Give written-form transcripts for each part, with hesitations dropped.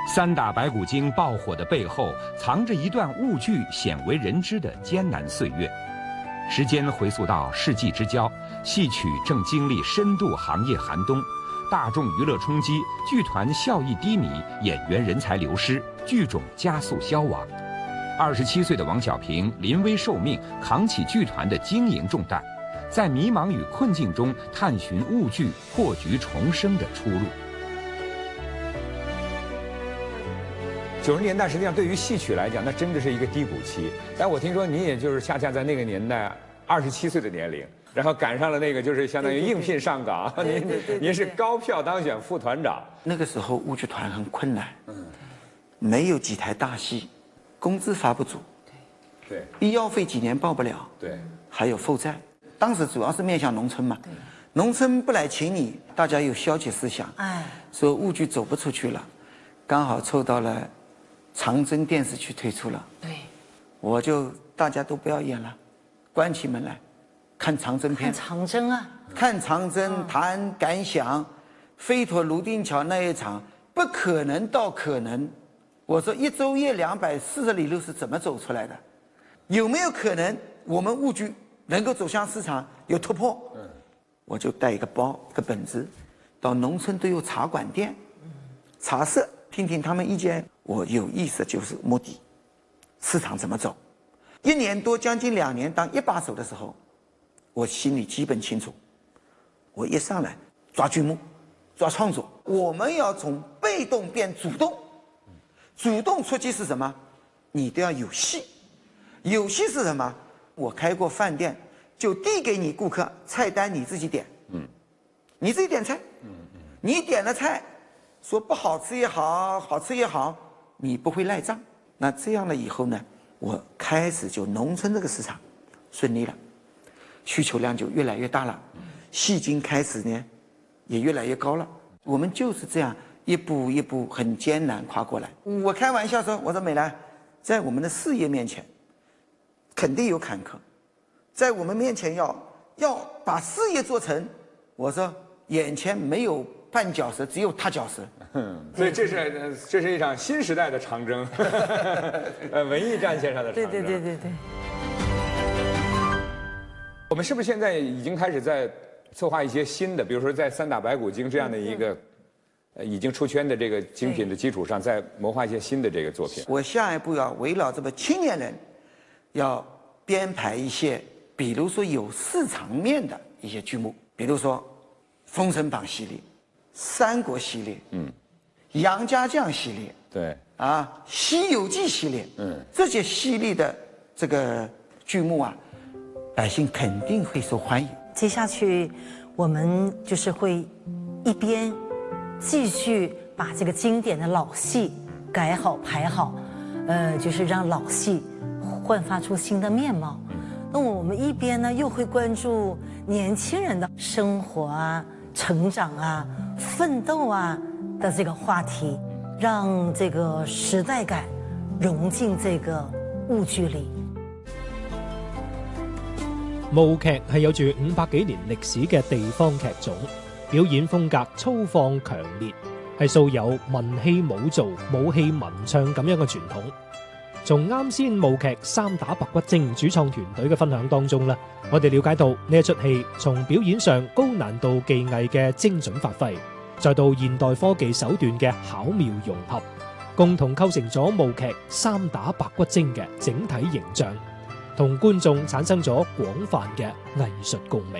三打白骨精爆火的背后，藏着一段误剧鲜为人知的艰难岁月。时间回溯到世纪之交，戏曲正经历深度行业寒冬，大众娱乐冲击，剧团效益低迷，演员人才流失，剧种加速消亡。27岁的王小平临危受命，扛起剧团的经营重担，在迷茫与困境中探寻误剧破局重生的出路。90年代实际上对于戏曲来讲，那真的是一个低谷期。但我听说您也就是恰恰在那个年代27岁的年龄，然后赶上了那个就是相当于应聘上岗，您是高票当选副团长。 那个时候豫剧团很困难，没有几台大戏，工资发不足， 对， 医药费几年报不了， 对， 还有负债。当时主要是面向农村嘛，农村不来请你，大家有消极思想，说豫剧走不出去了，刚好凑到了长征电视剧推出了，对，我就大家都不要演了，关起门来看长征片。 看长征啊， 看长征，谈感想，飞陀泸定桥那一场不可能到可能。我说一昼夜240里路是怎么走出来的？有没有可能我们豫剧能够走向市场有突破？我就带一个包一个本子，到农村都有茶馆店、茶社，听听他们意见。我有意思就是目的，市场怎么走？1年多将近2年当一把手的时候，我心里基本清楚。我一上来抓剧目，抓创作，我们要从被动变主动。主动出击是什么？你都要有戏。有戏是什么？我开过饭店，就递给你顾客菜单，你自己点。你自己点菜。你点了菜，说不好吃也好，好吃也好，你不会赖账。那这样了以后呢，我开始就农村这个市场顺利了，需求量就越来越大了，戏金开始呢也越来越高了。我们就是这样一步一步很艰难跨过来。我开玩笑说，我说美兰，在我们的事业面前肯定有坎坷，在我们面前要把事业做成，我说眼前没有绊脚石，只有踏脚石。 所以这是一场新时代的长征，文艺战线上的长征。 对。 我们是不是现在已经开始在策划一些新的，比如说在三打白骨精这样的一个已经出圈的这个精品的基础上，再谋划一些新的这个作品？ 我下一步要围绕这么青年人，要编排一些，比如说有市场面的一些剧目，比如说《封神榜》系列、《三国》系列，杨家将系列， 对啊，《西游记》系列，这些系列的这个剧目啊，百姓肯定会受欢迎。 接下去我们就是会一边继续把这个经典的老戏改好排好，就是让老戏焕发出新的面貌。那我们一边呢又会关注年轻人的生活啊、成长啊、奋斗啊的这个话题，让这个时代感融进這個豫劇裏。 舞劇係有住500幾年歷史嘅地方劇種，表演風格粗放強烈，係素有文戲武造、武戲文唱咁樣嘅傳統。從啱先舞劇三打白骨精主創團隊嘅分享當中呢，我哋了解到呢一出戲從表演上高難度技藝嘅精準發揮，再到現代科技手段嘅巧妙融合，共同構成咗舞劇三打白骨精嘅整體形象，同觀眾產生咗廣泛嘅藝術共鳴。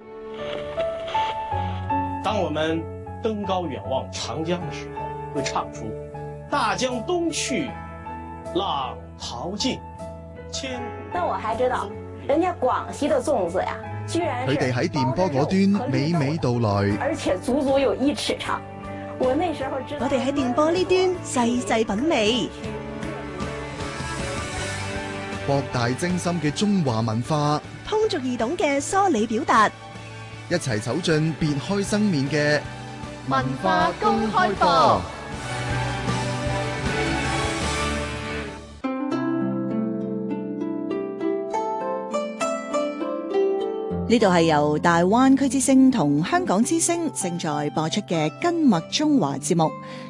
當我們登高遠望長江的時候，會唱出大江東去，浪淘盡， 但我還知道，人家廣西的粽子呀，居然佢哋喺電波嗰端娓娓道來， 而且足足有1尺長。我那時候知道， 我哋喺電波呢端細細品味， 博大精深嘅中華文化， 通俗易懂嘅梳理表達， 一齊走進別開生面嘅文化公開課。呢度係由大灣區之聲同香港之聲正在播出嘅《根脈中華》節目。